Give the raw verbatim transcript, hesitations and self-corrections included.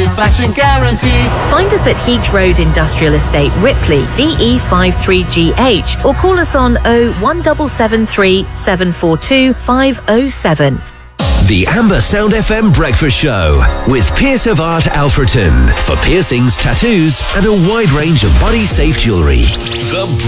satisfaction guarantee. Find us at Heath Road Industrial Estate, Ripley, D E five three G H, or call us on oh one seven seven three, seven four two, five oh seven. The Amber Sound F M Breakfast Show with Pierce of Art Alfreton for piercings, tattoos, and a wide range of body-safe jewellery. The